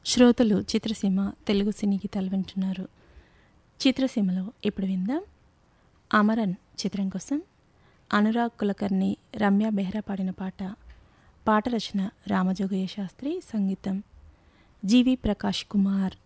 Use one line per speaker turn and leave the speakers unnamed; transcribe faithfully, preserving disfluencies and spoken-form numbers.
శ్రోతలు చిత్రసీమ తెలుగు సినీ గీతాలు వింటున్నారు. చిత్రసీమలో ఇప్పుడు విందాం అమరన్ చిత్రం కోసం అనురాగ్ కులకర్ణి, రమ్య బెహ్రా పాడిన పాట. పాట రచన రామజోగయ్య శాస్త్రి, సంగీతం జీవి ప్రకాష్ కుమార్.